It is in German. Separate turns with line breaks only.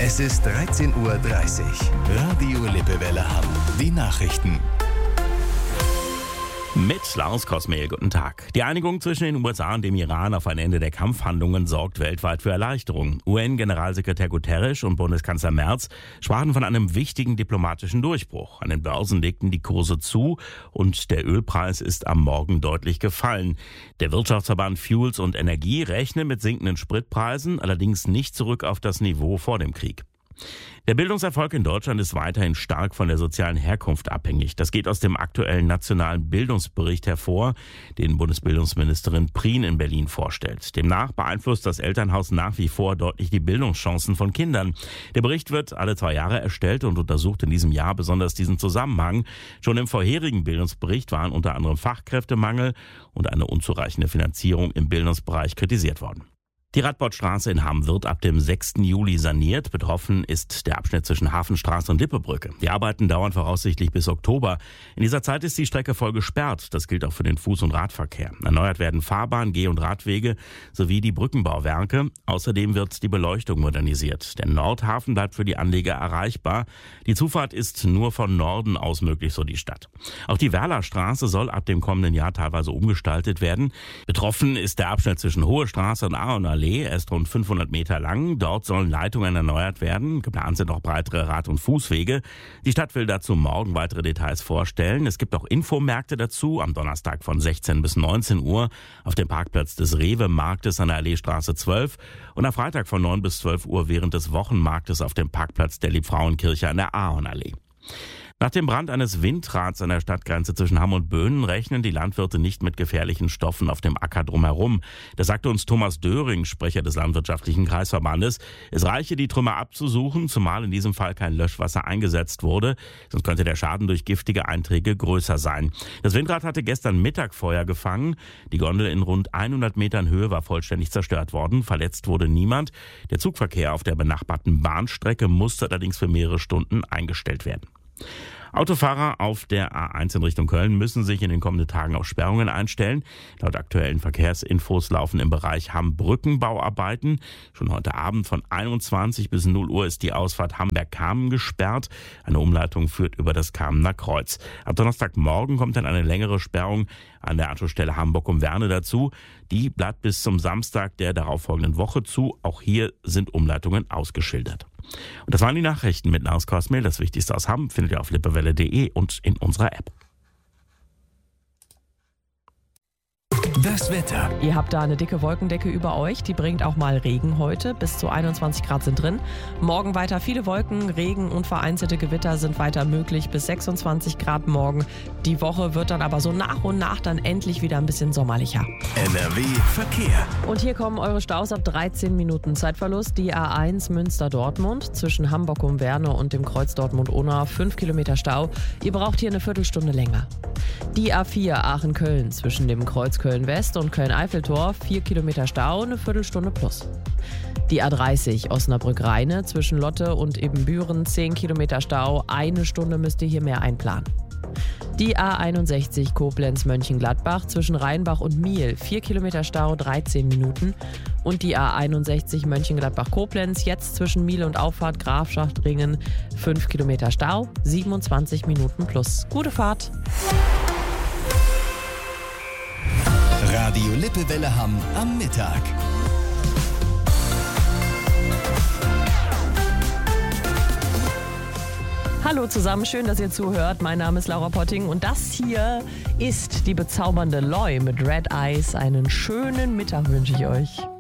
Es ist 13:30 Uhr. Radio Lippewelle Hamm. Die Nachrichten.
Mit Lars Kosmehl, guten Tag. Die Einigung zwischen den USA und dem Iran auf ein Ende der Kampfhandlungen sorgt weltweit für Erleichterung. UN-Generalsekretär Guterres und Bundeskanzler Merz sprachen von einem wichtigen diplomatischen Durchbruch. An den Börsen legten die Kurse zu und der Ölpreis ist am Morgen deutlich gefallen. Der Wirtschaftsverband Fuels und Energie rechnet mit sinkenden Spritpreisen, allerdings nicht zurück auf das Niveau vor dem Krieg. Der Bildungserfolg in Deutschland ist weiterhin stark von der sozialen Herkunft abhängig. Das geht aus dem aktuellen nationalen Bildungsbericht hervor, den Bundesbildungsministerin Prien in Berlin vorstellt. Demnach beeinflusst das Elternhaus nach wie vor deutlich die Bildungschancen von Kindern. Der Bericht wird alle 2 Jahre erstellt und untersucht in diesem Jahr besonders diesen Zusammenhang. Schon im vorherigen Bildungsbericht waren unter anderem Fachkräftemangel und eine unzureichende Finanzierung im Bildungsbereich kritisiert worden. Die Radbottstraße in Hamm wird ab dem 6. Juli saniert. Betroffen ist der Abschnitt zwischen Hafenstraße und Lippebrücke. Die Arbeiten dauern voraussichtlich bis Oktober. In dieser Zeit ist die Strecke voll gesperrt. Das gilt auch für den Fuß- und Radverkehr. Erneuert werden Fahrbahn-, Geh- und Radwege sowie die Brückenbauwerke. Außerdem wird die Beleuchtung modernisiert. Der Nordhafen bleibt für die Anleger erreichbar. Die Zufahrt ist nur von Norden aus möglich, so die Stadt. Auch die Werlerstraße soll ab dem kommenden Jahr teilweise umgestaltet werden. Betroffen ist der Abschnitt zwischen Hohe Straße und Aaronallee. Er ist rund 500 Meter lang. Dort sollen Leitungen erneuert werden. Geplant sind auch breitere Rad- und Fußwege. Die Stadt will dazu morgen weitere Details vorstellen. Es gibt auch Infomärkte dazu am Donnerstag von 16 bis 19 Uhr auf dem Parkplatz des Rewe-Marktes an der Alleestraße 12 und am Freitag von 9 bis 12 Uhr während des Wochenmarktes auf dem Parkplatz der Liebfrauenkirche an der Ahornallee. Nach dem Brand eines Windrads an der Stadtgrenze zwischen Hamm und Böhnen rechnen die Landwirte nicht mit gefährlichen Stoffen auf dem Acker drumherum. Das sagte uns Thomas Döring, Sprecher des Landwirtschaftlichen Kreisverbandes. Es reiche, die Trümmer abzusuchen, zumal in diesem Fall kein Löschwasser eingesetzt wurde. Sonst könnte der Schaden durch giftige Einträge größer sein. Das Windrad hatte gestern Mittag Feuer gefangen. Die Gondel in rund 100 Metern Höhe war vollständig zerstört worden. Verletzt wurde niemand. Der Zugverkehr auf der benachbarten Bahnstrecke musste allerdings für mehrere Stunden eingestellt werden. Autofahrer auf der A1 in Richtung Köln müssen sich in den kommenden Tagen auf Sperrungen einstellen. Laut aktuellen Verkehrsinfos laufen im Bereich Hamm Brückenbauarbeiten. Schon heute Abend von 21 bis 0 Uhr ist die Ausfahrt Hamberg-Kamen gesperrt. Eine Umleitung führt über das Kamener Kreuz. Ab Donnerstagmorgen kommt dann eine längere Sperrung an der Anschlussstelle Hamburg-Werne dazu. Die bleibt bis zum Samstag der darauffolgenden Woche zu. Auch hier sind Umleitungen ausgeschildert. Und das waren die Nachrichten mit Lars Kosmehl. Das Wichtigste aus Hamm findet ihr auf lippewelle.de und in unserer App.
Das Wetter.
Ihr habt da eine dicke Wolkendecke über euch, die bringt auch mal Regen heute. Bis zu 21 Grad sind drin. Morgen weiter viele Wolken, Regen und vereinzelte Gewitter sind weiter möglich bis 26 Grad morgen. Die Woche wird dann aber so nach und nach dann endlich wieder ein bisschen sommerlicher.
NRW Verkehr.
Und hier kommen eure Staus ab 13 Minuten Zeitverlust. Die A1 Münster-Dortmund zwischen Hamburg-Werne und dem Kreuz Dortmund-Unna 5 Kilometer Stau. Ihr braucht hier eine Viertelstunde länger. Die A4 Aachen-Köln zwischen dem Kreuz Köln-West und Köln-Eiffeltor 4 Kilometer Stau, eine Viertelstunde plus. Die A30 Osnabrück-Rheine zwischen Lotte und Ebenbüren 10 Kilometer Stau, eine Stunde müsst ihr hier mehr einplanen. Die A61 Koblenz-Mönchengladbach zwischen Rheinbach und Miel 4 Kilometer Stau, 13 Minuten. Und die A61 Mönchengladbach-Koblenz jetzt zwischen Miel und Auffahrt Grafschaftringen 5 Kilometer Stau, 27 Minuten plus. Gute Fahrt!
Radio Lippewelle Hamm am Mittag.
Hallo zusammen, schön, dass ihr zuhört. Mein Name ist Laura Potting und das hier ist die bezaubernde Loi mit Red Eyes. Einen schönen Mittag wünsche ich euch.